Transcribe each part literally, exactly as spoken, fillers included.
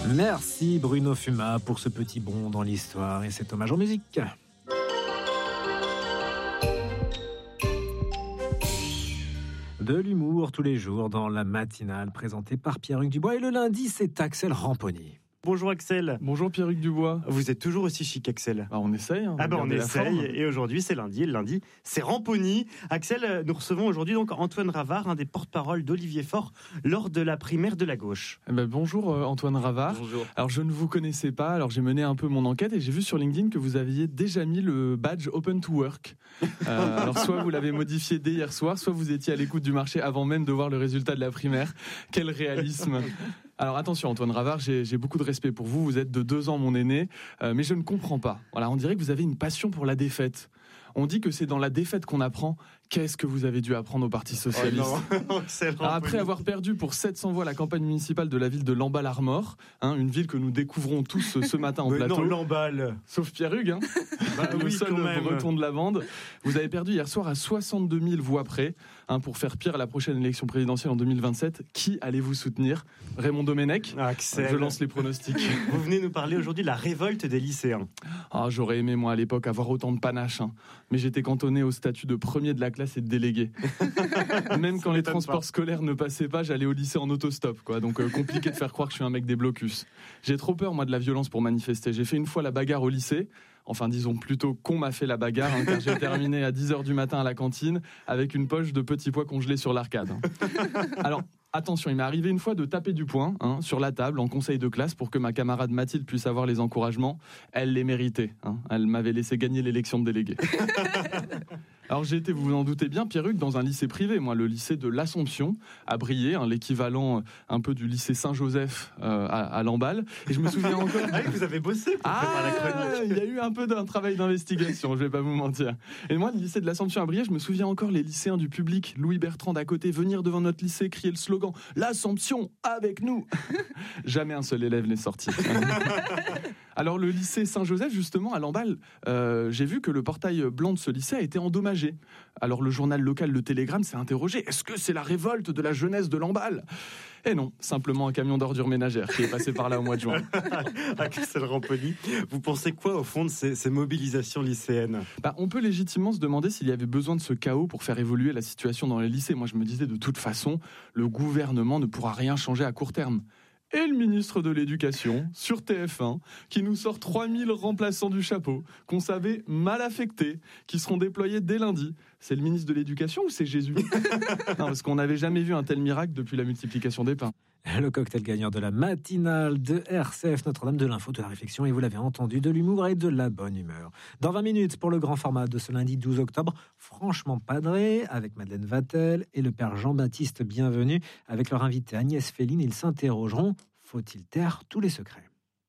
Merci Bruno Fuma pour ce petit bond dans l'histoire et cet hommage en musique. De l'humour tous les jours dans la matinale présentée par Pierre-Hugues Dubois. Et le lundi, c'est Axel Ramponi. Bonjour Axel. Bonjour Pierre-Hugues Dubois. Vous êtes toujours aussi chic, Axel. Ah, on essaye. Hein, ah ben on essaye. Et aujourd'hui c'est lundi. Et le lundi c'est Ramponi. Axel, nous recevons aujourd'hui donc Antoine Ravard, un des porte-parole d'Olivier Faure lors de la primaire de la gauche. Eh ben, bonjour euh, Antoine Ravard. Bonjour. Alors je ne vous connaissais pas. Alors j'ai mené un peu mon enquête et j'ai vu sur LinkedIn que vous aviez déjà mis le badge Open to Work. Euh, alors soit vous l'avez modifié dès hier soir, soit vous étiez à l'écoute du marché avant même de voir le résultat de la primaire. Quel réalisme. Alors attention Antoine Ravard, j'ai, j'ai beaucoup de respect pour vous, vous êtes de deux ans mon aîné, euh, mais je ne comprends pas. Voilà, on dirait que vous avez une passion pour la défaite. On dit que c'est dans la défaite qu'on apprend. Qu'est-ce que vous avez dû apprendre au Parti Socialiste? Oh Alors, après avoir perdu pour sept cents voix la campagne municipale de la ville de Lamballe-Armor, hein, une ville que nous découvrons tous ce matin en mais plateau. Non, Lamballe. Sauf Pierre-Hugues, hein, bah, le oui, seul breton de la bande. Vous avez perdu hier soir à soixante-deux mille voix près, hein, pour faire pire à la prochaine élection présidentielle en deux mille vingt-sept. Qui allez-vous soutenir? Raymond Domenech? Axel. Je lance les pronostics. Vous venez nous parler aujourd'hui de la révolte des lycéens. Ah, j'aurais aimé moi à l'époque avoir autant de panache, hein, mais j'étais cantonné au statut de premier de la classe et de délégué. Même quand les transports pas. scolaires ne passaient pas, j'allais au lycée en autostop, quoi. Donc euh, compliqué de faire croire que je suis un mec des blocus. J'ai trop peur moi de la violence pour manifester. J'ai fait une fois la bagarre au lycée. Enfin, disons plutôt qu'on m'a fait la bagarre, hein, car j'ai terminé à dix heures du matin à la cantine avec une poche de petits pois congelés sur l'arcade. Hein. Alors, attention, il m'est arrivé une fois de taper du poing hein, sur la table en conseil de classe pour que ma camarade Mathilde puisse avoir les encouragements. Elle les méritait. Hein. Elle m'avait laissé gagner l'élection de délégué. Alors j'ai été, vous vous en doutez bien, Pierre-Hugues, dans un lycée privé, moi, le lycée de l'Assomption, à Briey, hein, l'équivalent un peu du lycée Saint-Joseph euh, à, à Lamballe. Et je me souviens encore... Ah oui, vous avez bossé pour ah, préparer la chronique. Il y a eu un peu d'un travail d'investigation, je vais pas vous mentir. Et moi, le lycée de l'Assomption à Briey, je me souviens encore les lycéens du public, Louis Bertrand d'à côté, venir devant notre lycée, crier le slogan « L'Assomption, avec nous !» Jamais un seul élève n'est sorti. Alors le lycée Saint-Joseph, justement, à Lamballe, euh, j'ai vu que le portail blanc de ce lycée a été endommagé. Alors le journal local Le Télégramme s'est interrogé, est-ce que c'est la révolte de la jeunesse de Lamballe? Et non, simplement un camion d'ordures ménagères qui est passé par là au mois de juin. Axel Ramponi, vous pensez quoi au fond de ces, ces mobilisations lycéennes? Bah, on peut légitimement se demander s'il y avait besoin de ce chaos pour faire évoluer la situation dans les lycées. Moi je me disais de toute façon, le gouvernement ne pourra rien changer à court terme. Et le ministre de l'Éducation, sur T F un, qui nous sort trois mille remplaçants du chapeau, qu'on savait mal affectés, qui seront déployés dès lundi. C'est le ministre de l'Éducation ou c'est Jésus? Non, parce qu'on n'avait jamais vu un tel miracle depuis la multiplication des pains. Le cocktail gagnant de la matinale de R C F, Notre-Dame de l'info, de la réflexion, et vous l'avez entendu, de l'humour et de la bonne humeur. Dans vingt minutes, pour le grand format de ce lundi douze octobre, Franchement Padré, avec Madeleine Vatel et le père Jean-Baptiste Bienvenu, avec leur invité Agnès Féline. Ils s'interrogeront, faut-il taire tous les secrets?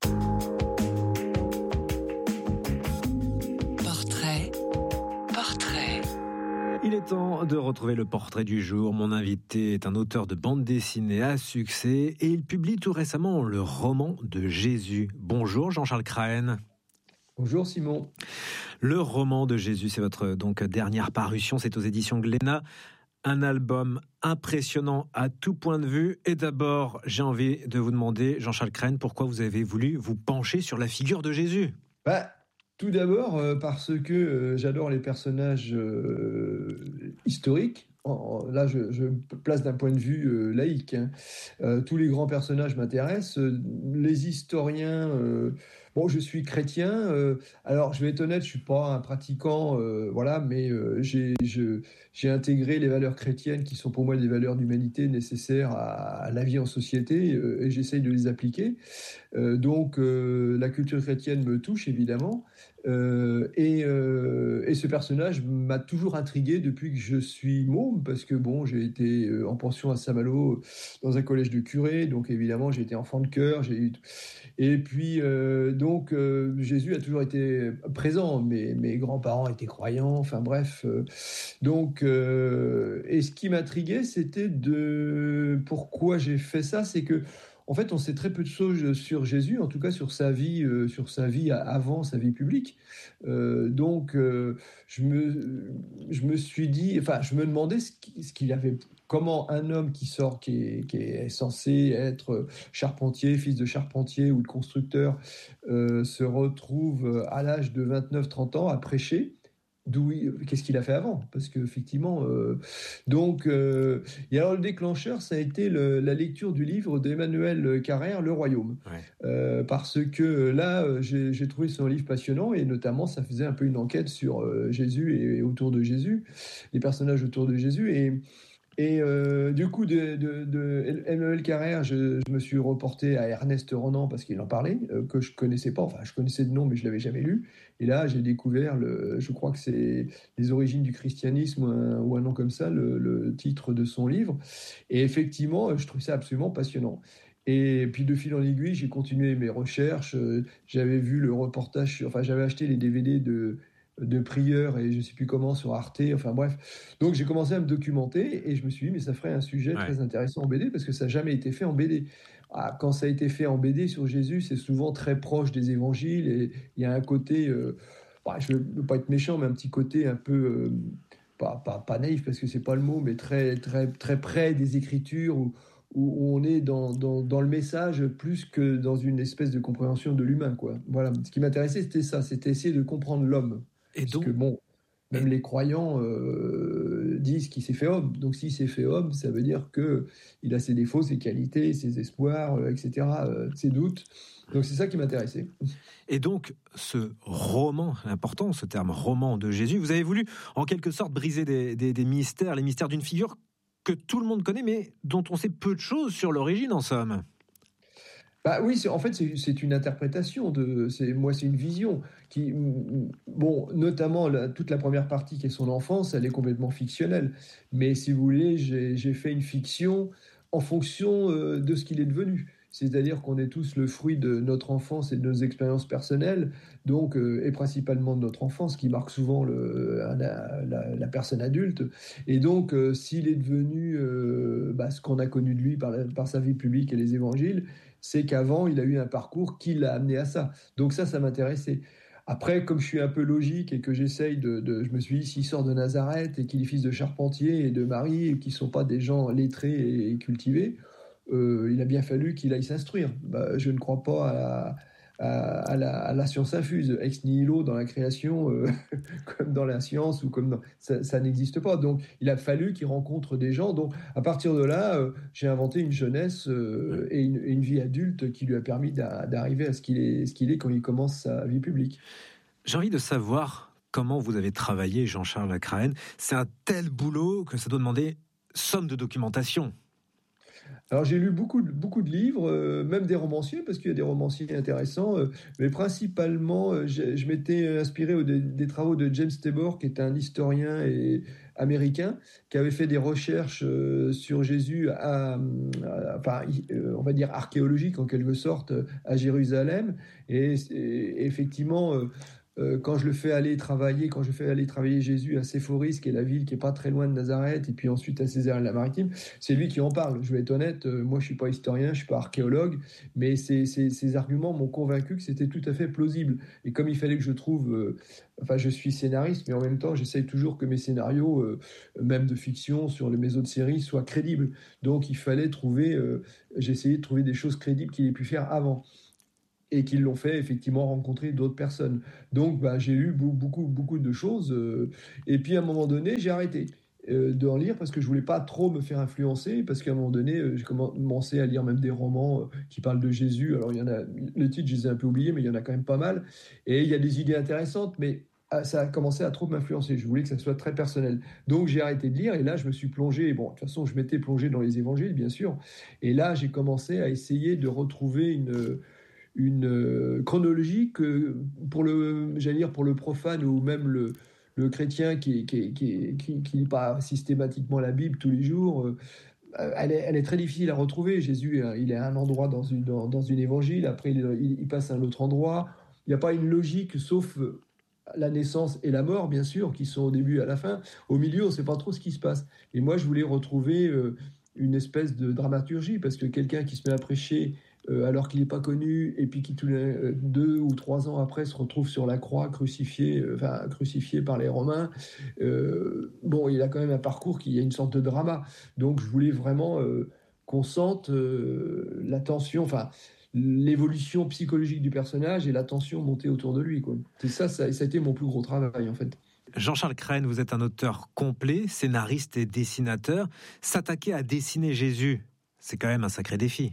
Portrait, portrait. Il est temps de retrouver le portrait du jour. Mon invité est un auteur de bande dessinée à succès et il publie tout récemment le roman de Jésus. Bonjour Jean-Charles Crahen. Bonjour Simon. Le roman de Jésus, c'est votre donc dernière parution, c'est aux éditions Glénat. Un album impressionnant à tout point de vue. Et d'abord, j'ai envie de vous demander, Jean-Charles Crahen, pourquoi vous avez voulu vous pencher sur la figure de Jésus? Bah, tout d'abord, euh, parce que euh, j'adore les personnages euh, historiques. Là, je, je place d'un point de vue euh, laïque. Hein. Euh, tous les grands personnages m'intéressent. Euh, les historiens... Euh, bon, je suis chrétien. Euh, alors, je vais être honnête, je suis pas un pratiquant, euh, voilà, mais euh, j'ai, je, j'ai intégré les valeurs chrétiennes qui sont pour moi des valeurs d'humanité nécessaires à, à la vie en société euh, et j'essaye de les appliquer. Euh, donc, euh, la culture chrétienne me touche, évidemment. Euh, et, euh, et ce personnage m'a toujours intrigué depuis que je suis môme, parce que bon, j'ai été en pension à Saint-Malo dans un collège de curés, donc évidemment j'ai été enfant de chœur, j'ai eu... et puis euh, donc euh, Jésus a toujours été présent, mes, mes grands-parents étaient croyants, enfin bref, euh, donc euh, et ce qui m'intriguait, c'était de pourquoi j'ai fait ça, c'est que en fait, on sait très peu de choses sur Jésus, en tout cas sur sa vie, euh, sur sa vie avant sa vie publique. Euh, donc, euh, je me, je me suis dit, enfin, je me demandais ce qui- ce qu'il avait, comment un homme qui sort, qui est, qui est censé être charpentier, fils de charpentier ou de constructeur, euh, se retrouve à l'âge de vingt-neuf trente ans à prêcher. D'où il- qu'est-ce qu'il a fait avant? Parce qu'effectivement, euh, donc, euh, et alors le déclencheur, ça a été le- la lecture du livre d'Emmanuel Carrère, Le Royaume. Ouais. Euh, parce que là, euh, j'ai j'ai trouvé son livre passionnant et notamment, ça faisait un peu une enquête sur euh, Jésus et, et autour de Jésus, les personnages autour de Jésus. Et, et euh, du coup, de, de, de Emmanuel Carrère, je, je me suis reporté à Ernest Renan parce qu'il en parlait, euh, que je connaissais pas. Enfin, je connaissais de nom, mais je l'avais jamais lu. Et là, j'ai découvert, le, je crois que c'est Les origines du christianisme ou un, ou un nom comme ça, le, le titre de son livre. Et effectivement, je trouve ça absolument passionnant. Et puis de fil en aiguille, j'ai continué mes recherches. Euh, J'avais vu le reportage, sur- enfin j'avais acheté les D V D de, de Prieur et je sais plus comment sur Arte. Enfin bref, donc j'ai commencé à me documenter et je me suis dit mais ça ferait un sujet Ouais. très intéressant en B D parce que ça n'a jamais été fait en B D. Ah, quand ça a été fait en B D sur Jésus, c'est souvent très proche des évangiles et il y a un côté, euh, bah, je ne veux pas être méchant, mais un petit côté un peu, euh, pas, pas, pas naïf parce que c'est pas le mot, mais très, très, très près des Écritures où, où on est dans, dans, dans le message plus que dans une espèce de compréhension de l'humain, quoi. Voilà. Ce qui m'intéressait, c'était ça, c'était essayer de comprendre l'homme. Et Parce donc, que bon, et- même les croyants euh, disent qu'il s'est fait homme. Donc s'il s'est fait homme, ça veut dire que il a ses défauts, ses qualités, ses espoirs, euh, et cetera, euh, ses doutes. Donc c'est ça qui m'intéressait. Et donc, ce roman, l'important, ce terme roman de Jésus, vous avez voulu en quelque sorte briser des, des- des mystères, les mystères d'une figure que tout le monde connaît, mais dont on sait peu de choses sur l'origine, en somme. Bah oui, c'est- en fait, c'est c'est une interprétation de, c'est, moi, c'est une vision qui, mm, bon, notamment la- toute la première partie qui est son enfance, elle est complètement fictionnelle. Mais si vous voulez, j'ai j'ai fait une fiction en fonction euh, de ce qu'il est devenu. C'est-à-dire qu'on est tous le fruit de notre enfance et de nos expériences personnelles, donc, euh, et principalement de notre enfance, qui marque souvent le, la, la- la personne adulte. Et donc, euh, s'il est devenu euh, bah, ce qu'on a connu de lui par, la- par sa vie publique et les évangiles, c'est qu'avant, il a eu un parcours qui l'a amené à ça. Donc ça, ça m'intéressait. Après, comme je suis un peu logique et que j'essaye de, de- je me suis dit, s'il sort de Nazareth et qu'il est fils de charpentier et de Marie et qui ne sont pas des gens lettrés et cultivés, euh, il a bien fallu qu'il aille s'instruire. Bah, je ne crois pas à, à- à la, à la science infuse, ex nihilo dans la création, euh, comme dans la science ou comme dans... ça, ça n'existe pas. Donc, il a fallu qu'il rencontre des gens. Donc, à partir de là, euh, j'ai inventé une jeunesse euh, et, une, et une vie adulte qui lui a permis d'a- d'arriver à ce qu'il est, ce qu'il est quand il commence sa vie publique. J'ai envie de savoir comment vous avez travaillé, Jean-Charles Crahen. C'est un tel boulot que ça doit demander somme de documentation. Alors j'ai lu beaucoup de, beaucoup de livres, euh, même des romanciers, parce qu'il y a des romanciers intéressants, euh, mais principalement, euh, j'ai- je m'étais inspiré au- des, des travaux de James Tabor, qui est un historien et, américain, qui avait fait des recherches euh, sur Jésus, à, à- enfin, euh, on va dire archéologiques en quelque sorte, à Jérusalem, et, et effectivement... euh, euh, quand je le fais aller travailler, quand je fais aller travailler Jésus à Séphoris, qui est la ville qui est pas très loin de Nazareth, et puis ensuite à César-la-Maritime, c'est lui qui en parle. Je vais être honnête, euh, moi je suis pas historien, je suis pas archéologue, mais ces, ces, ces arguments m'ont convaincu que c'était tout à fait plausible. Et comme il fallait que je trouve, euh, enfin je suis scénariste, mais en même temps j'essaye toujours que mes scénarios, euh, même de fiction sur les, mes autres séries, soient crédibles. Donc il fallait trouver, euh, j'ai essayé de trouver des choses crédibles qu'il ait pu faire avant. Et qu'ils l'ont fait effectivement rencontrer d'autres personnes. Donc bah, j'ai lu beaucoup, beaucoup de choses. Euh, et puis à un moment donné, j'ai arrêté euh, d'en lire parce que je voulais pas trop me faire influencer. Parce qu'à un moment donné, euh, j'ai commencé à lire même des romans euh, qui parlent de Jésus. Alors il y en a, le titre, je les ai un peu oubliés, mais il y en a quand même pas mal. Et il y a des idées intéressantes, mais ah, ça a commencé à trop m'influencer. Je voulais que ça soit très personnel. Donc j'ai arrêté de lire et là je me suis plongé. Bon, de toute façon, je m'étais plongé dans les évangiles, bien sûr. Et là, j'ai commencé à essayer de retrouver une une euh, chronologie que pour le, j'allais dire pour le profane ou même le, le chrétien qui qui qui qui, qui lit pas systématiquement la Bible tous les jours, euh, elle est, elle est très difficile à retrouver. Jésus, euh, il est à un endroit dans une dans, dans une évangile, après il, il, il passe à un autre endroit. Il n'y a pas une logique sauf la naissance et la mort, bien sûr, qui sont au début et à la fin. Au milieu, on ne sait pas trop ce qui se passe. Et moi, je voulais retrouver euh, une espèce de dramaturgie, parce que quelqu'un qui se met à prêcher euh, alors qu'il n'est pas connu, et puis qui tous les euh, deux ou trois ans après se retrouve sur la croix crucifié, euh, enfin, crucifié par les Romains, euh, bon, il a quand même un parcours qui a une sorte de drama. Donc je voulais vraiment euh, qu'on sente euh, la tension, enfin l'évolution psychologique du personnage et la tension montée autour de lui, quoi. C'est ça, ça, ça a été mon plus gros travail en fait. Jean-Charles Crène, vous êtes un auteur complet, scénariste et dessinateur. S'attaquer à dessiner Jésus, c'est quand même un sacré défi.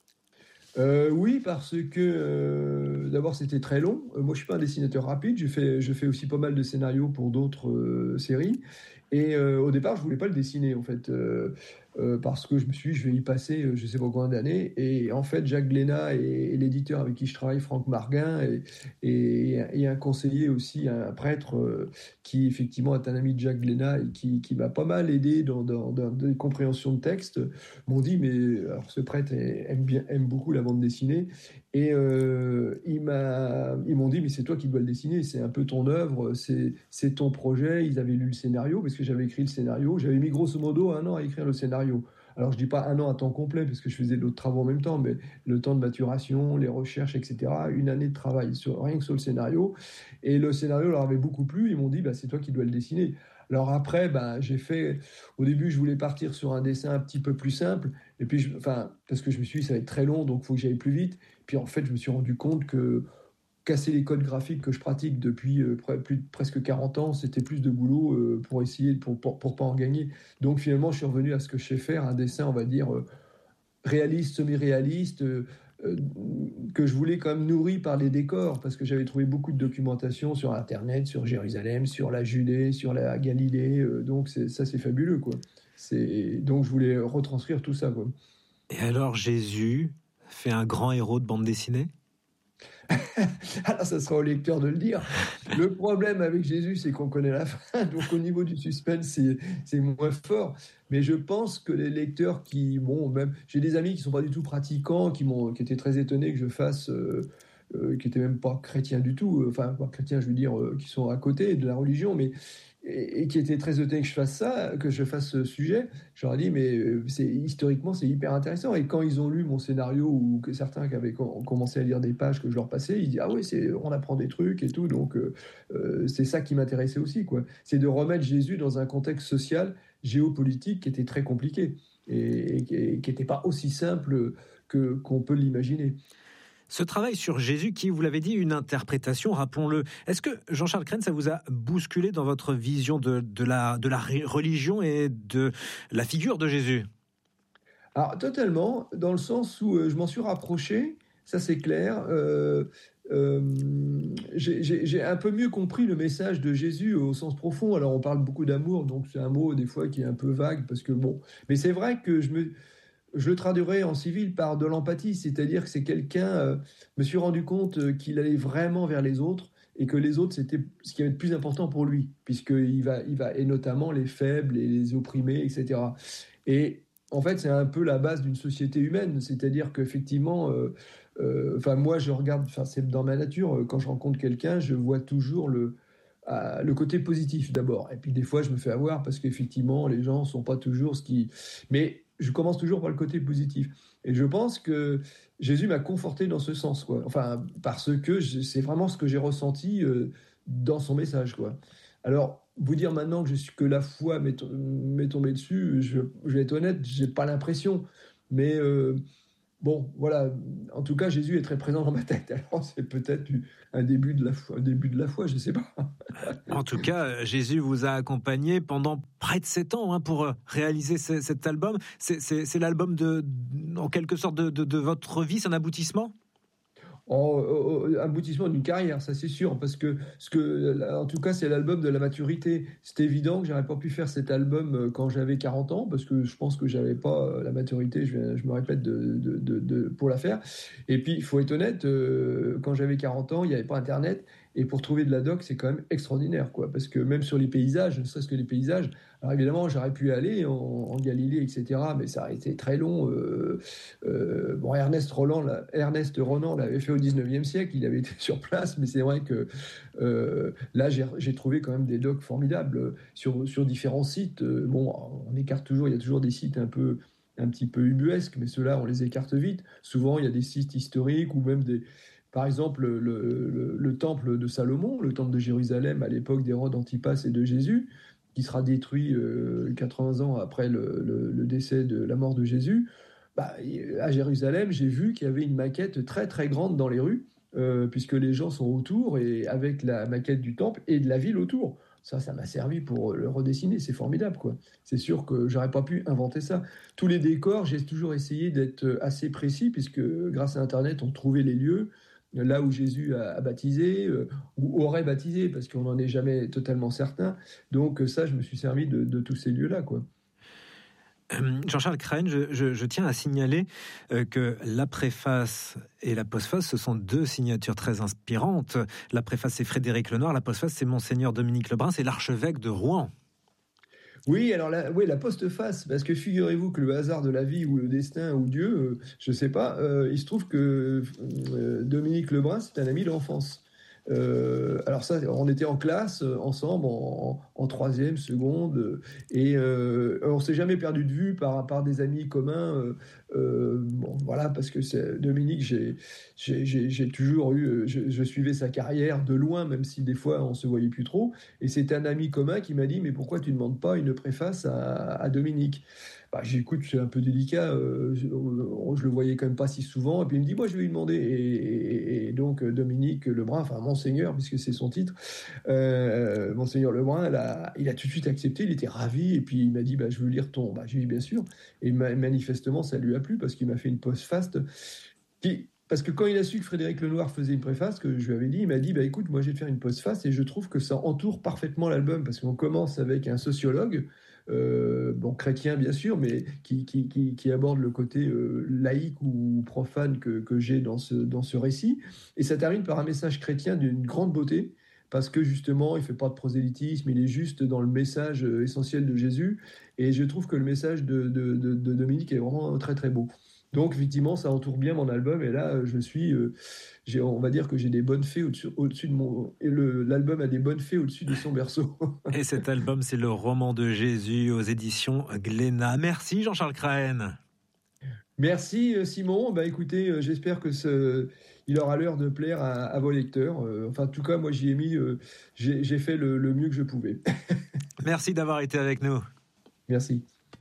Euh, oui, parce que euh, d'abord c'était très long. Euh, moi, je suis pas un dessinateur rapide. Je fais, je fais aussi pas mal de scénarios pour d'autres euh, séries. Et euh, au départ, je voulais pas le dessiner en fait, euh, euh, parce que je me suis dit, je vais y passer, euh, je sais pas combien d'années. Et en fait, Jacques Glénat et, et l'éditeur avec qui je travaille, Franck Marguin, et, et, et un conseiller aussi, un prêtre euh, qui effectivement est un ami de Jacques Glénat et qui, qui m'a pas mal aidé dans, dans, dans des compréhensions de texte, m'ont dit, mais alors ce prêtre aime bien, aime beaucoup la bande dessinée. Et euh, il m'a, ils m'ont dit, mais c'est toi qui dois le dessiner, c'est un peu ton œuvre, c'est, c'est ton projet. Ils avaient lu le scénario, parce que j'avais écrit le scénario. J'avais mis grosso modo un an à écrire le scénario. Alors je dis pas un an à temps complet, parce que je faisais d'autres travaux en même temps, mais le temps de maturation, les recherches, et cetera. Une année de travail, sur, rien que sur le scénario. Et le scénario leur avait beaucoup plu. Ils m'ont dit, bah, c'est toi qui dois le dessiner. Alors après, bah, j'ai fait. Au début, je voulais partir sur un dessin un petit peu plus simple. Et puis, je, enfin, parce que je me suis dit, ça va être très long, donc il faut que j'aille plus vite. Puis en fait, je me suis rendu compte que casser les codes graphiques que je pratique depuis euh, plus de presque quarante ans, c'était plus de boulot euh, pour essayer, pour, pour, pour pas en gagner. Donc finalement, je suis revenu à ce que je sais faire, un dessin, on va dire, euh, réaliste, semi-réaliste, euh, euh, que je voulais quand même nourri par les décors, parce que j'avais trouvé beaucoup de documentation sur Internet, sur Jérusalem, sur la Judée, sur la Galilée, euh, donc c'est, ça c'est fabuleux, quoi. C'est, donc je voulais retranscrire tout ça, quoi. Et alors Jésus fait un grand héros de bande dessinée ? Alors, ça sera au lecteur de le dire. Le problème avec Jésus, c'est qu'on connaît la fin. Donc, au niveau du suspense, c'est, c'est moins fort. Mais je pense que les lecteurs qui... Bon, même... J'ai des amis qui ne sont pas du tout pratiquants, qui, m'ont, qui étaient très étonnés que je fasse... Euh, euh, qui n'étaient même pas chrétiens du tout. Enfin, pas chrétiens, je veux dire, euh, qui sont à côté de la religion, mais... Et, et qui étaient très étonnés que je fasse ça, que je fasse ce sujet. Je leur ai dit, mais c'est, historiquement, c'est hyper intéressant. Et quand ils ont lu mon scénario, ou que certains qui avaient com- commencé à lire des pages que je leur passais, ils disent, ah oui, c'est, on apprend des trucs et tout. Donc, euh, c'est ça qui m'intéressait aussi, quoi. C'est de remettre Jésus dans un contexte social, géopolitique qui était très compliqué et, et qui n'était pas aussi simple que, qu'on peut l'imaginer. Ce travail sur Jésus, qui, vous l'avez dit, une interprétation, rappelons-le. Est-ce que, Jean-Charles Crène, ça vous a bousculé dans votre vision de, de, la, de la religion et de la figure de Jésus ? Alors, totalement, dans le sens où euh, je m'en suis rapproché, ça c'est clair. Euh, euh, j'ai, j'ai, j'ai un peu mieux compris le message de Jésus au sens profond. Alors, on parle beaucoup d'amour, donc c'est un mot des fois qui est un peu vague, parce que bon... Mais c'est vrai que je me... Je le traduirais en civil par de l'empathie, c'est-à-dire que c'est quelqu'un, euh, me suis rendu compte euh, qu'il allait vraiment vers les autres et que les autres, c'était ce qui avait de plus important pour lui, puisqu'il va, il va, et notamment les faibles et les opprimés, et cetera. Et en fait, c'est un peu la base d'une société humaine, c'est-à-dire qu'effectivement, euh, euh, enfin, moi, je regarde, enfin, c'est dans ma nature, quand je rencontre quelqu'un, je vois toujours le, euh, le côté positif d'abord. Et puis des fois, je me fais avoir parce qu'effectivement, les gens ne sont pas toujours ce qui... Mais je commence toujours par le côté positif. Et je pense que Jésus m'a conforté dans ce sens, quoi. Enfin, parce que je, c'est vraiment ce que j'ai ressenti euh, dans son message, quoi. Alors, vous dire maintenant que, je suis, que la foi m'est, m'est tombée dessus, je, je vais être honnête, je n'ai pas l'impression. Mais euh, bon, voilà. En tout cas, Jésus est très présent dans ma tête. Alors, c'est peut-être un début de la foi, un début de la foi, je ne sais pas. En tout cas, Jésus vous a accompagné pendant près de sept ans hein, pour réaliser ce, cet album. C'est, c'est, c'est l'album, de, en quelque sorte, de, de, de votre vie, c'est un aboutissement ? En, en, aboutissement d'une carrière, ça c'est sûr, parce que, ce que, en tout cas, c'est l'album de la maturité. C'est évident que j'aurais pas pu faire cet album quand j'avais quarante ans, parce que je pense que j'avais pas la maturité, je, je me répète, de, de, de, de, pour la faire. Et puis, il faut être honnête, euh, quand j'avais quarante ans, il n'y avait pas Internet, et pour trouver de la doc, c'est quand même extraordinaire, quoi, parce que même sur les paysages, ne serait-ce que les paysages, alors évidemment, j'aurais pu aller en, en Galilée, et cetera, mais ça a été très long. Euh, euh, bon, Ernest Roland, là, Ernest Renan l'avait fait au dix-neuvième siècle, il avait été sur place, mais c'est vrai que euh, là, j'ai, j'ai trouvé quand même des docs formidables sur, sur différents sites. Bon, on écarte toujours, il y a toujours des sites un peu un petit peu ubuesques, mais ceux-là, on les écarte vite. Souvent, il y a des sites historiques ou même des... Par exemple, le, le, le temple de Salomon, le temple de Jérusalem à l'époque d'Hérode Antipas et de Jésus, qui sera détruit euh, quatre-vingts ans après le, le, le décès de la mort de Jésus. Bah, à Jérusalem, j'ai vu qu'il y avait une maquette très très grande dans les rues, euh, puisque les gens sont autour et avec la maquette du temple et de la ville autour. Ça, ça m'a servi pour le redessiner. C'est formidable, quoi. C'est sûr que j'aurais pas pu inventer ça. Tous les décors, j'ai toujours essayé d'être assez précis, puisque grâce à Internet, on trouvait les lieux là où Jésus a, a baptisé, euh, ou aurait baptisé, parce qu'on n'en est jamais totalement certain. Donc ça, je me suis servi de, de tous ces lieux-là, quoi. Jean-Charles Craen, je, je, je tiens à signaler euh, que la préface et la postface, ce sont deux signatures très inspirantes. La préface, c'est Frédéric Lenoir, la postface, c'est Monseigneur Dominique Lebrun, c'est l'archevêque de Rouen. Oui, alors la, oui, la postface, parce que figurez-vous que le hasard de la vie ou le destin ou Dieu, euh, je ne sais pas, euh, il se trouve que euh, Dominique Lebrun, c'est un ami d'enfance. Euh, alors ça, on était en classe euh, ensemble en, en troisième, seconde, euh, et euh, on s'est jamais perdu de vue par, par des amis communs. Euh, euh, bon, voilà, parce que c'est, Dominique, j'ai, j'ai, j'ai, j'ai toujours eu, je, je suivais sa carrière de loin, même si des fois on se voyait plus trop. Et c'est un ami commun qui m'a dit, mais pourquoi tu ne demandes pas une préface à, à Dominique? Bah, j'écoute, c'est un peu délicat, euh, je, je le voyais quand même pas si souvent, et puis il me dit, moi je vais lui demander, et, et, et donc Dominique Lebrun, enfin Monseigneur, puisque c'est son titre, euh, Monseigneur Lebrun, là, il a tout de suite accepté, il était ravi, et puis il m'a dit, bah, je veux lire ton, bah, j'ai dit bien sûr, et manifestement ça lui a plu, parce qu'il m'a fait une postface, qui... Parce que quand il a su que Frédéric Lenoir faisait une préface, que je lui avais dit, il m'a dit, bah, écoute, moi je vais te faire une postface, et je trouve que ça entoure parfaitement l'album, parce qu'on commence avec un sociologue, Euh, bon, chrétien bien sûr, mais qui, qui, qui, qui aborde le côté euh, laïque ou profane que, que j'ai dans ce, dans ce récit. Et ça termine par un message chrétien d'une grande beauté, parce que justement, il ne fait pas de prosélytisme, il est juste dans le message essentiel de Jésus. Et je trouve que le message de, de, de, de Dominique est vraiment très très beau. Donc effectivement, ça entoure bien mon album. Et là, je suis... Euh, J'ai, on va dire que j'ai des bonnes fées au-dessus, au-dessus de mon... Et le, l'album a des bonnes fées au-dessus de son berceau. Et cet album, c'est le roman de Jésus aux éditions Glénat. Merci Jean-Charles Craen. Merci Simon. Bah, écoutez, j'espère que ce... il aura l'heure de plaire à, à vos lecteurs. Enfin, en tout cas, moi, j'y ai mis... J'ai, j'ai fait le, le mieux que je pouvais. Merci d'avoir été avec nous. Merci.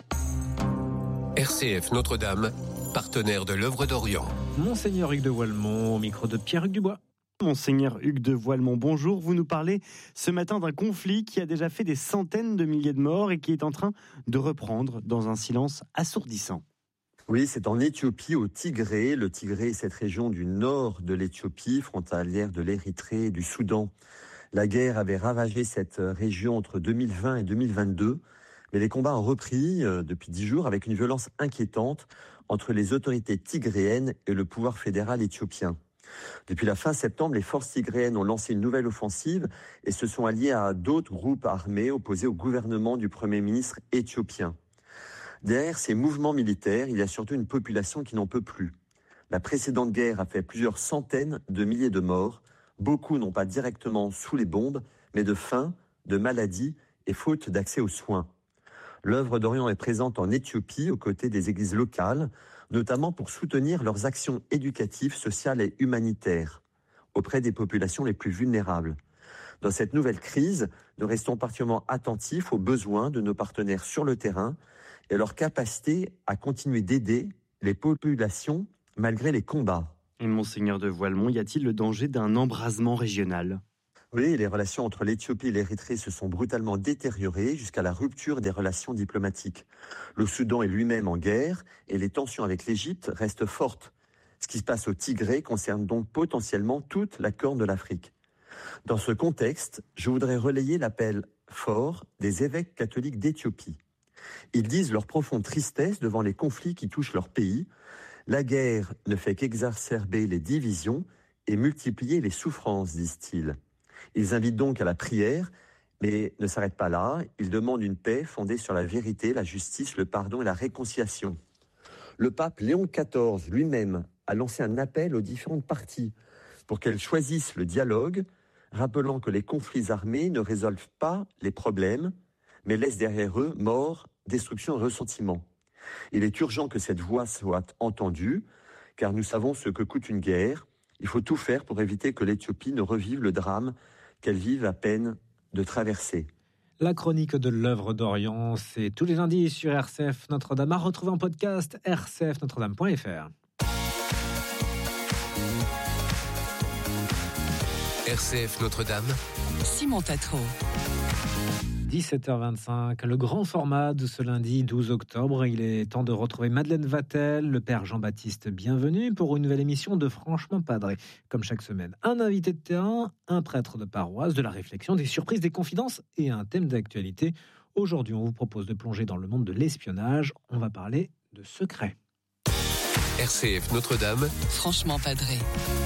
R C F Notre-Dame, partenaire de l'œuvre d'Orient. Monseigneur Hugues de Voilemont, au micro de Pierre-Hugues Dubois. Monseigneur Hugues de Voilemont, bonjour. Vous nous parlez ce matin d'un conflit qui a déjà fait des centaines de milliers de morts et qui est en train de reprendre dans un silence assourdissant. Oui, c'est en Éthiopie, au Tigré. Le Tigré est cette région du nord de l'Éthiopie, frontalière de l'Érythrée et du Soudan. La guerre avait ravagé cette région entre deux mille vingt et deux mille vingt-deux, mais les combats ont repris euh, depuis dix jours avec une violence inquiétante entre les autorités tigréennes et le pouvoir fédéral éthiopien. Depuis la fin septembre, les forces tigréennes ont lancé une nouvelle offensive et se sont alliées à d'autres groupes armés opposés au gouvernement du Premier ministre éthiopien. Derrière ces mouvements militaires, il y a surtout une population qui n'en peut plus. La précédente guerre a fait plusieurs centaines de milliers de morts. Beaucoup n'ont pas directement sous les bombes, mais de faim, de maladies et faute d'accès aux soins. L'œuvre d'Orient est présente en Éthiopie aux côtés des églises locales, notamment pour soutenir leurs actions éducatives, sociales et humanitaires auprès des populations les plus vulnérables. Dans cette nouvelle crise, nous restons particulièrement attentifs aux besoins de nos partenaires sur le terrain et à leur capacité à continuer d'aider les populations malgré les combats. Et Monseigneur de Voilemont, y a-t-il le danger d'un embrasement régional ? Oui, les relations entre l'Éthiopie et l'Érythrée se sont brutalement détériorées jusqu'à la rupture des relations diplomatiques. Le Soudan est lui-même en guerre et les tensions avec l'Égypte restent fortes. Ce qui se passe au Tigré concerne donc potentiellement toute la Corne de l'Afrique. Dans ce contexte, je voudrais relayer l'appel fort des évêques catholiques d'Éthiopie. Ils disent leur profonde tristesse devant les conflits qui touchent leur pays. La guerre ne fait qu'exacerber les divisions et multiplier les souffrances, disent-ils. Ils invitent donc à la prière, mais ne s'arrêtent pas là. Ils demandent une paix fondée sur la vérité, la justice, le pardon et la réconciliation. Le pape Léon quatorze lui-même a lancé un appel aux différentes parties pour qu'elles choisissent le dialogue, rappelant que les conflits armés ne résolvent pas les problèmes, mais laissent derrière eux mort, destruction et ressentiment. Il est urgent que cette voix soit entendue, car nous savons ce que coûte une guerre. Il faut tout faire pour éviter que l'Éthiopie ne revive le drame qu'elle vive à peine de traverser. La chronique de l'œuvre d'Orient, c'est tous les lundis sur R C F Notre-Dame, à retrouver en podcast r c f notre dame point f r. R C F Notre-Dame, Simon Tatro. dix-sept heures vingt-cinq, le grand format de ce lundi douze octobre. Il est temps de retrouver Madeleine Vatel, le père Jean-Baptiste Bienvenu, pour une nouvelle émission de Franchement Padré. Comme chaque semaine, un invité de terrain, un prêtre de paroisse, de la réflexion, des surprises, des confidences et un thème d'actualité. Aujourd'hui, on vous propose de plonger dans le monde de l'espionnage. On va parler de secrets. R C F Notre-Dame, Franchement Padré.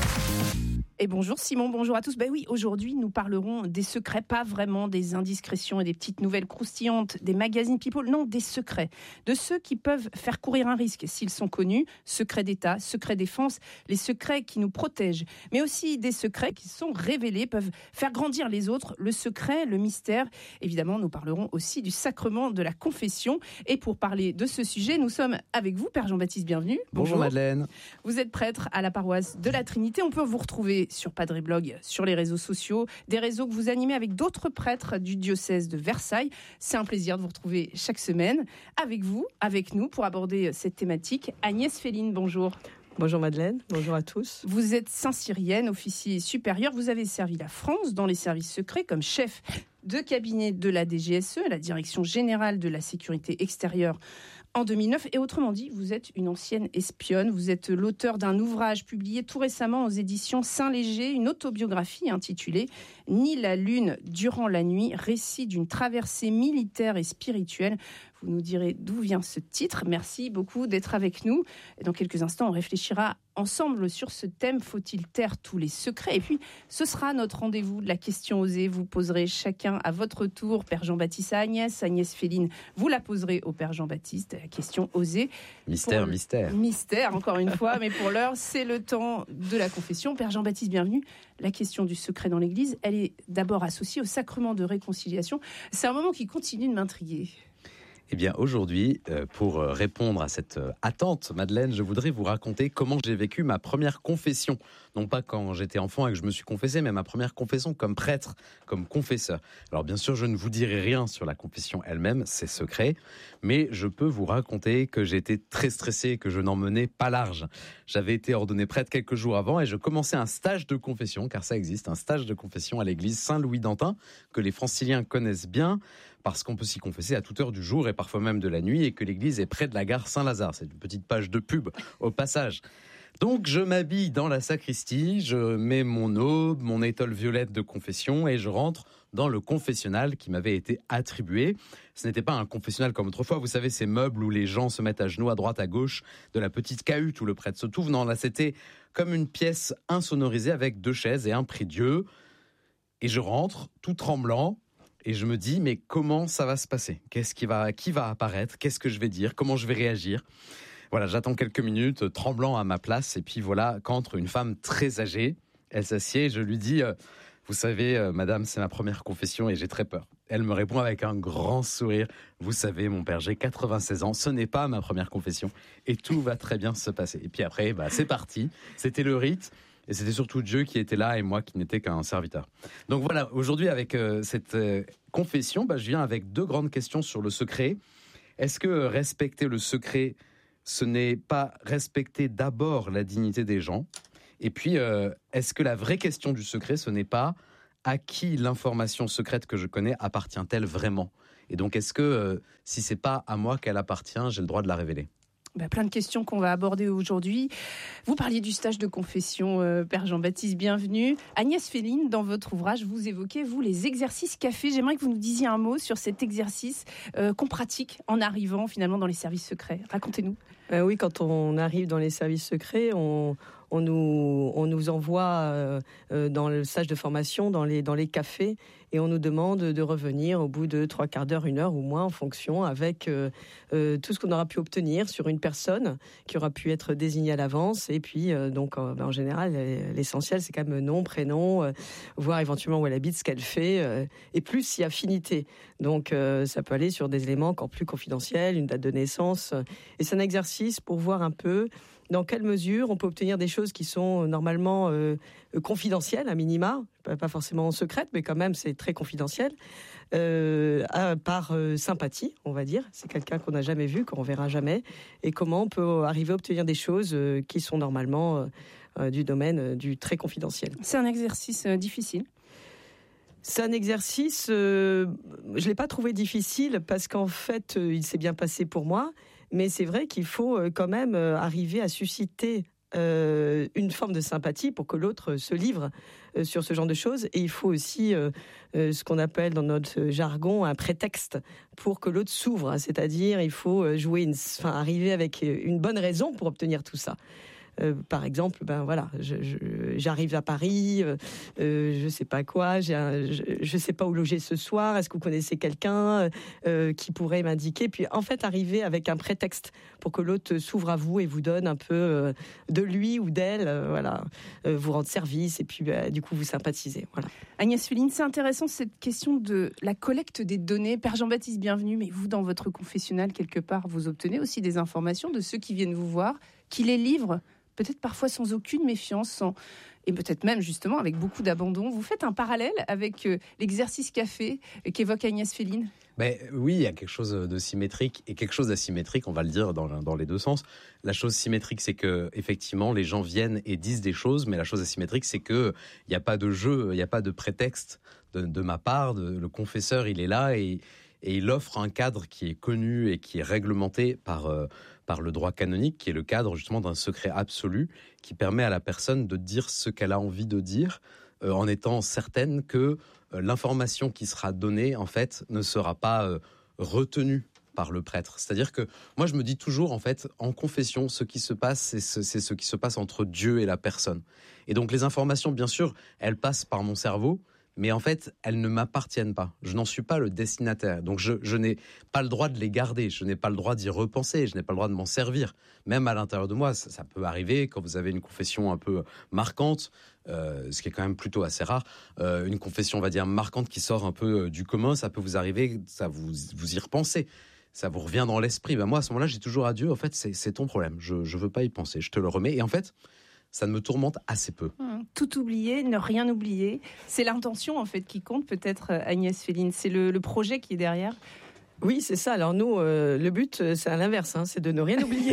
Et bonjour Simon, bonjour à tous. Ben oui, aujourd'hui nous parlerons des secrets, pas vraiment des indiscrétions et des petites nouvelles croustillantes des magazines People, non, des secrets, de ceux qui peuvent faire courir un risque s'ils sont connus, secrets d'État, secrets défense, les secrets qui nous protègent, mais aussi des secrets qui sont révélés, peuvent faire grandir les autres, le secret, le mystère. Évidemment, nous parlerons aussi du sacrement de la confession. Et pour parler de ce sujet, nous sommes avec vous, Père Jean-Baptiste Bienvenu. Bonjour, bonjour Madeleine. Vous êtes prêtre à la paroisse de la Trinité. On peut vous retrouver sur Padré Blog, sur les réseaux sociaux, des réseaux que vous animez avec d'autres prêtres du diocèse de Versailles. C'est un plaisir de vous retrouver chaque semaine avec vous, avec nous, pour aborder cette thématique. Agnès Féline, bonjour. Bonjour Madeleine, bonjour à tous. Vous êtes Saint-Cyrienne, officier supérieur. Vous avez servi la France dans les services secrets comme chef de cabinet de la D G S E, la Direction Générale de la Sécurité Extérieure, en deux mille neuf. Et autrement dit, vous êtes une ancienne espionne. Vous êtes l'auteur d'un ouvrage publié tout récemment aux éditions Saint-Léger, une autobiographie intitulée « Ni la lune durant la nuit, récit d'une traversée militaire et spirituelle ». Vous nous direz d'où vient ce titre. Merci beaucoup d'être avec nous. Et dans quelques instants, on réfléchira ensemble sur ce thème. Faut-il taire tous les secrets ? Et puis, ce sera notre rendez-vous de la question osée. Vous poserez chacun à votre tour, Père Jean-Baptiste à Agnès, Agnès Féline, vous la poserez au Père Jean-Baptiste. La question osée. Mystère, pour... mystère. Mystère, encore une fois. Mais pour l'heure, c'est le temps de la confession. Père Jean-Baptiste, bienvenue. La question du secret dans l'Église, elle est d'abord associée au sacrement de réconciliation. C'est un moment qui continue de m'intriguer. Eh bien, aujourd'hui, euh, pour répondre à cette euh, attente, Madeleine, je voudrais vous raconter comment j'ai vécu ma première confession. Non pas quand j'étais enfant et que je me suis confessé, mais ma première confession comme prêtre, comme confesseur. Alors, bien sûr, je ne vous dirai rien sur la confession elle-même, c'est secret. Mais je peux vous raconter que j'étais très stressé, que je n'en menais pas large. J'avais été ordonné prêtre quelques jours avant et je commençais un stage de confession, car ça existe, un stage de confession à l'église Saint-Louis-d'Antin, que les franciliens connaissent bien, parce qu'on peut s'y confesser à toute heure du jour et parfois même de la nuit, et que l'église est près de la gare Saint-Lazare. C'est une petite page de pub au passage. Donc je m'habille dans la sacristie, je mets mon aube, mon étole violette de confession et je rentre dans le confessionnal qui m'avait été attribué. Ce n'était pas un confessionnal comme autrefois, vous savez, ces meubles où les gens se mettent à genoux à droite, à gauche, de la petite cahute où le prêtre se trouve. Non, là c'était comme une pièce insonorisée avec deux chaises et un prie-dieu. Et je rentre tout tremblant. Et je me dis, mais comment ça va se passer ? Qu'est-ce qui va, qui va apparaître ? Qu'est-ce que je vais dire ? Comment je vais réagir ? Voilà, j'attends quelques minutes, tremblant à ma place. Et puis voilà, qu'entre une femme très âgée, elle s'assied et je lui dis, euh, vous savez, euh, madame, c'est ma première confession et j'ai très peur. Elle me répond avec un grand sourire, vous savez, mon père, j'ai quatre-vingt-seize ans, ce n'est pas ma première confession et tout va très bien se passer. Et puis après, bah, c'est parti, c'était le rite. Et c'était surtout Dieu qui était là et moi qui n'étais qu'un serviteur. Donc voilà, aujourd'hui avec euh, cette euh, confession, bah, je viens avec deux grandes questions sur le secret. Est-ce que respecter le secret, ce n'est pas respecter d'abord la dignité des gens ? Et puis, euh, est-ce que la vraie question du secret, ce n'est pas à qui l'information secrète que je connais appartient-elle vraiment ? Et donc, est-ce que euh, si c'est pas à moi qu'elle appartient, j'ai le droit de la révéler ? Ben, plein de questions qu'on va aborder aujourd'hui. Vous parliez du stage de confession, euh, Père Jean-Baptiste, bienvenue. Agnès Féline, dans votre ouvrage, vous évoquez, vous, les exercices café. J'aimerais que vous nous disiez un mot sur cet exercice euh, qu'on pratique en arrivant finalement dans les services secrets. Racontez-nous. Euh, oui, quand on arrive dans les services secrets, on, on nous, on nous envoie euh, euh, dans le stage de formation, dans les, dans les cafés, et on nous demande de revenir au bout de trois quarts d'heure, une heure ou moins, en fonction, avec euh, euh, tout ce qu'on aura pu obtenir sur une personne qui aura pu être désignée à l'avance. Et puis, euh, donc, euh, en général, l'essentiel, c'est quand même nom, prénom, euh, voir éventuellement où elle habite, ce qu'elle fait, euh, et plus si affinité. Donc, euh, ça peut aller sur des éléments encore plus confidentiels, une date de naissance. Et c'est un exercice pour voir un peu dans quelle mesure on peut obtenir des choses qui sont normalement euh, confidentielles, à minima, pas forcément secrètes, mais quand même c'est très confidentiel, euh, à, par euh, sympathie, on va dire. C'est quelqu'un qu'on n'a jamais vu, qu'on verra jamais, et comment on peut arriver à obtenir des choses euh, qui sont normalement euh, du domaine euh, du très confidentiel. C'est un exercice euh, difficile. C'est un exercice, euh, je ne l'ai pas trouvé difficile parce qu'en fait, euh, il s'est bien passé pour moi. Mais c'est vrai qu'il faut quand même arriver à susciter euh, une forme de sympathie pour que l'autre se livre euh, sur ce genre de choses. Et il faut aussi euh, euh, ce qu'on appelle dans notre jargon un prétexte pour que l'autre s'ouvre. C'est-à-dire, il faut jouer une, enfin, arriver avec une bonne raison pour obtenir tout ça. Euh, par exemple, ben voilà, je, je, j'arrive à Paris, euh, euh, je sais pas quoi, j'ai un, je, je sais pas où loger ce soir. Est-ce que vous connaissez quelqu'un euh, qui pourrait m'indiquer? Puis en fait, arriver avec un prétexte pour que l'autre s'ouvre à vous et vous donne un peu euh, de lui ou d'elle, euh, voilà, euh, vous rendre service et puis bah, du coup vous sympathisez. Voilà. Agnès Féline, c'est intéressant cette question de la collecte des données. Père Jean-Baptiste, bienvenue. Mais vous, dans votre confessionnal quelque part, vous obtenez aussi des informations de ceux qui viennent vous voir, qui les livrent. Peut-être parfois sans aucune méfiance, sans... et peut-être même justement avec beaucoup d'abandon. Vous faites un parallèle avec euh, l'exercice café euh, qu'évoque Agnès Féline? Ben, oui, il y a quelque chose de symétrique et quelque chose d'asymétrique, on va le dire dans, dans les deux sens. La chose symétrique, c'est que effectivement, les gens viennent et disent des choses, mais la chose asymétrique, c'est qu'il n'y a pas de jeu, il n'y a pas de prétexte de, de ma part. De, le confesseur, il est là et, et il offre un cadre qui est connu et qui est réglementé par... Euh, par le droit canonique, qui est le cadre justement d'un secret absolu, qui permet à la personne de dire ce qu'elle a envie de dire, euh, en étant certaine que euh, l'information qui sera donnée, en fait, ne sera pas euh, retenue par le prêtre. C'est-à-dire que moi, je me dis toujours, en fait, en confession, ce qui se passe, c'est ce, c'est ce qui se passe entre Dieu et la personne. Et donc, les informations, bien sûr, elles passent par mon cerveau, mais en fait, elles ne m'appartiennent pas. Je n'en suis pas le destinataire. Donc, je, je n'ai pas le droit de les garder. Je n'ai pas le droit d'y repenser. Je n'ai pas le droit de m'en servir. Même à l'intérieur de moi, ça, ça peut arriver quand vous avez une confession un peu marquante, euh, ce qui est quand même plutôt assez rare. Euh, une confession, on va dire, marquante qui sort un peu du commun, ça peut vous arriver, ça vous, vous y repensez. Ça vous revient dans l'esprit. Ben moi, à ce moment-là, j'ai toujours à Dieu, en fait, c'est, c'est ton problème. Je ne veux pas y penser. Je te le remets. Et en fait... ça ne me tourmente assez peu. Mmh. Tout oublier, ne rien oublier. C'est l'intention, en fait, qui compte, peut-être, Agnès Féline. C'est le, le projet qui est derrière. Oui, c'est ça. Alors nous, euh, le but, c'est à l'inverse, hein, c'est de ne rien oublier.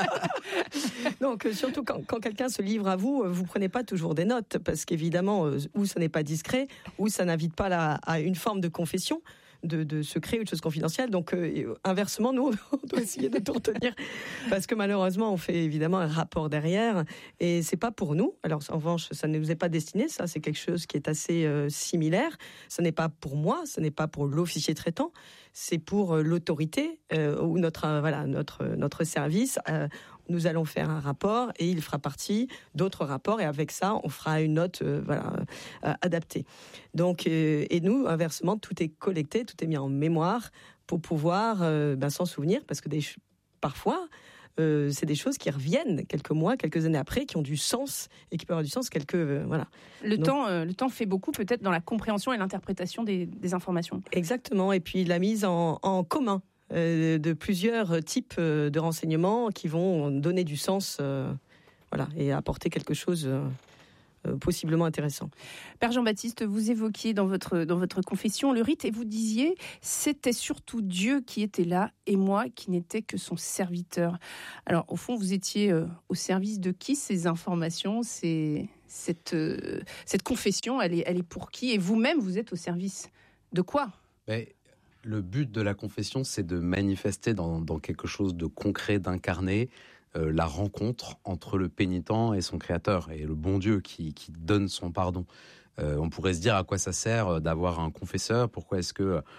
Donc, euh, surtout quand, quand quelqu'un se livre à vous, vous prenez pas toujours des notes, parce qu'évidemment, euh, ou ça n'est pas discret, ou ça n'invite pas la, à une forme de confession. De, de secret ou de choses confidentielles. Donc, euh, inversement, nous, on doit essayer de tout retenir. Parce que malheureusement, on fait évidemment un rapport derrière. Et c'est pas pour nous. Alors, en revanche, ça ne nous est pas destiné. Ça, c'est quelque chose qui est assez euh, similaire. Ce n'est pas pour moi, ce n'est pas pour l'officier traitant. C'est pour euh, l'autorité euh, ou notre, euh, voilà, notre, notre service. Euh, Nous allons faire un rapport et il fera partie d'autres rapports et avec ça, on fera une note euh, voilà, euh, adaptée. Donc, euh, et nous, inversement, tout est collecté, tout est mis en mémoire pour pouvoir euh, ben, s'en souvenir parce que des, parfois, euh, c'est des choses qui reviennent quelques mois, quelques années après, qui ont du sens et qui peuvent avoir du sens quelques... Euh, voilà. Le, Donc, temps, euh, le temps fait beaucoup peut-être dans la compréhension et l'interprétation des, des informations. Exactement, et puis la mise en, en commun. Euh, de plusieurs types euh, de renseignements qui vont donner du sens euh, voilà, et apporter quelque chose euh, euh, possiblement intéressant. Père Jean-Baptiste, vous évoquiez dans votre, dans votre confession le rite et vous disiez c'était surtout Dieu qui était là et moi qui n'étais que son serviteur. Alors au fond, vous étiez euh, au service de qui ces informations, ces, cette, euh, cette confession, elle est, elle est pour qui? Et vous-même, vous êtes au service de quoi? Mais... le but de la confession, c'est de manifester dans, dans quelque chose de concret, d'incarné, euh, la rencontre entre le pénitent et son créateur, et le bon Dieu qui, qui donne son pardon. Euh, on pourrait se dire à quoi ça sert d'avoir un confesseur, pourquoi est-ce que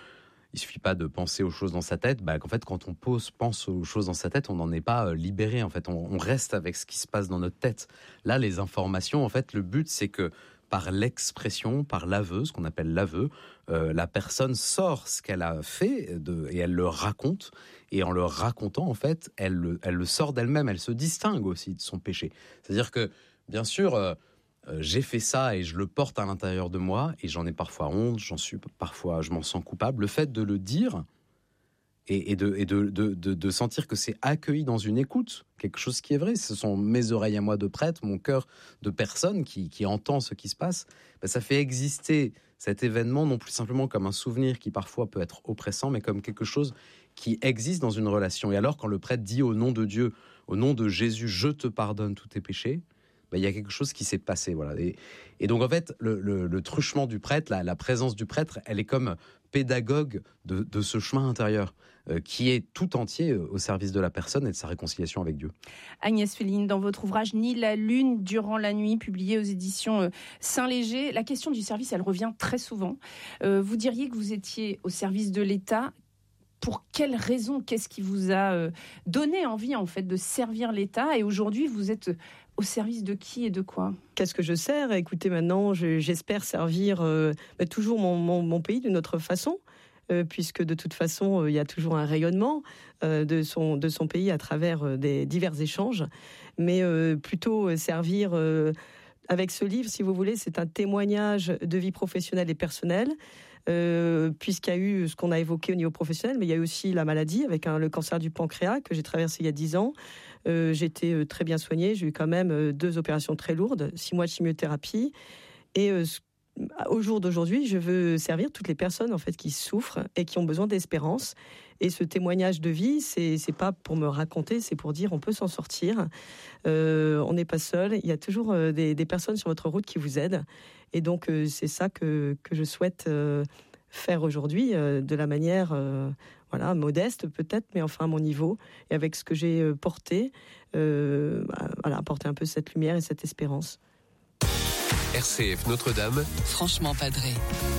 il suffit pas de penser aux choses dans sa tête, bah, qu'en fait, quand on pose, pense aux choses dans sa tête, on n'en est pas libéré. En fait, on, on reste avec ce qui se passe dans notre tête. Là, les informations, en fait, le but, c'est que par l'expression, par l'aveu, ce qu'on appelle l'aveu, euh, la personne sort ce qu'elle a fait de, et elle le raconte. Et en le racontant, en fait, elle le, elle le sort d'elle-même. Elle se distingue aussi de son péché. C'est-à-dire que, bien sûr, euh, euh, j'ai fait ça et je le porte à l'intérieur de moi et j'en ai parfois honte, j'en suis parfois, je m'en sens coupable. Le fait de le dire et, et, de, et de, de, de, de sentir que c'est accueilli dans une écoute, quelque chose qui est vrai, ce sont mes oreilles à moi de prêtre, mon cœur de personne qui, qui entend ce qui se passe, ben ça fait exister cet événement non plus simplement comme un souvenir qui parfois peut être oppressant, mais comme quelque chose qui existe dans une relation. Et alors, quand le prêtre dit au nom de Dieu, au nom de Jésus, je te pardonne tous tes péchés, ben, il y a quelque chose qui s'est passé. Voilà. Et, et donc, en fait, le, le, le truchement du prêtre, la, la présence du prêtre, elle est comme pédagogue de, de ce chemin intérieur euh, qui est tout entier au service de la personne et de sa réconciliation avec Dieu. Agnès Féline, dans votre ouvrage « Ni la lune durant la nuit », publié aux éditions euh, Saint-Léger, la question du service, elle revient très souvent. Euh, vous diriez que vous étiez au service de l'État. Pour quelle raison? Qu'est-ce qui vous a euh, donné envie, en fait, de servir l'État? Et aujourd'hui, vous êtes au service de qui et de quoi? Qu'est-ce que je sers? Écoutez, maintenant, je, j'espère servir euh, bah, toujours mon, mon, mon pays d'une autre façon, euh, puisque de toute façon, euh, il y a toujours un rayonnement euh, de, son, de son pays à travers euh, des divers échanges. Mais euh, plutôt servir... Euh, avec ce livre, si vous voulez, c'est un témoignage de vie professionnelle et personnelle, euh, puisqu'il y a eu ce qu'on a évoqué au niveau professionnel, mais il y a eu aussi la maladie avec un, le cancer du pancréas que j'ai traversé il y a dix ans. Euh, j'ai été très bien soignée, j'ai eu quand même deux opérations très lourdes, six mois de chimiothérapie. Et euh, au jour d'aujourd'hui, je veux servir toutes les personnes en fait, qui souffrent et qui ont besoin d'espérance. Et ce témoignage de vie, c'est, c'est pas pour me raconter, c'est pour dire on peut s'en sortir. Euh, on n'est pas seul. Il y a toujours euh, des, des personnes sur votre route qui vous aident. Et donc, euh, c'est ça que, que je souhaite euh, faire aujourd'hui euh, de la manière euh, voilà, modeste peut-être, mais enfin à mon niveau. Et avec ce que j'ai euh, porté, euh, voilà, apporter un peu cette lumière et cette espérance. R C F Notre-Dame. Franchement padré.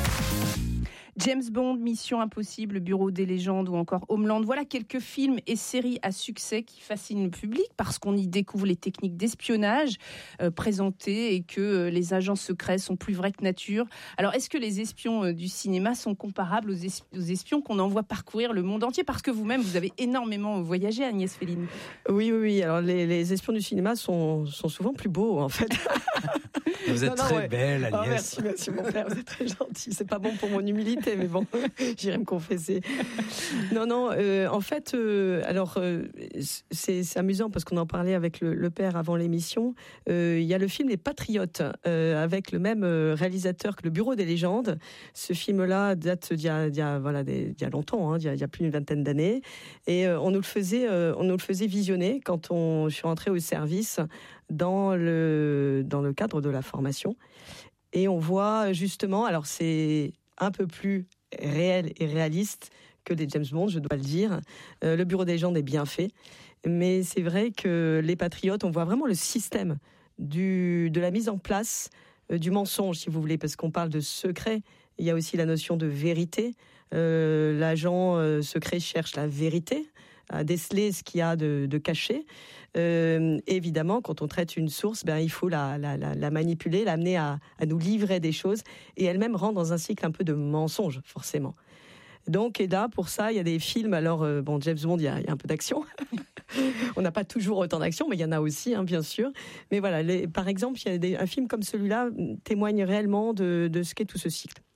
James Bond, Mission Impossible, Bureau des légendes ou encore Homeland. Voilà quelques films et séries à succès qui fascinent le public parce qu'on y découvre les techniques d'espionnage euh, présentées et que euh, les agents secrets sont plus vrais que nature. Alors, est-ce que les espions euh, du cinéma sont comparables aux, es- aux espions qu'on envoie parcourir le monde entier? Parce que vous-même, vous avez énormément voyagé, Agnès Féline. Oui, oui, oui. Alors, les, les espions du cinéma sont, sont souvent plus beaux, en fait. Vous êtes non, non, très ouais. belle, Agnès. Oh, merci, merci, mon père. Vous êtes très gentil. C'est pas bon pour mon humilité, mais bon, j'irai me confesser. Non, non, euh, en fait, euh, alors, euh, c'est, c'est amusant parce qu'on en parlait avec le, le père avant l'émission. Euh, il y a le film Les Patriotes, euh, avec le même réalisateur que Le Bureau des légendes. Ce film-là date d'il y a, d'il y a, voilà, d'il y a longtemps, hein, d'il y a, il y a plus d'une vingtaine d'années. Et euh, on, nous le faisait, euh, on nous le faisait visionner quand on, je suis rentrée au service dans le, dans le cadre de la formation. Et on voit justement, alors c'est un peu plus réel et réaliste que les James Bond, je dois le dire. Euh, le Bureau des légendes est bien fait. Mais c'est vrai que les Patriotes, on voit vraiment le système du, de la mise en place euh, du mensonge, si vous voulez, parce qu'on parle de secret. Il y a aussi la notion de vérité. Euh, l'agent euh, secret cherche la vérité, à déceler ce qu'il y a de, de caché. Euh, évidemment, quand on traite une source, ben, il faut la, la, la, la manipuler, l'amener à, à nous livrer des choses, et elle-même rentre dans un cycle un peu de mensonge, forcément. Donc, et là, pour ça, il y a des films, alors, euh, bon, James Bond, il y a, il y a un peu d'action. On n'a pas toujours autant d'action, mais il y en a aussi, hein, bien sûr. Mais voilà, les, par exemple, il y a des, un film comme celui-là témoigne réellement de, de ce qu'est tout ce cycle.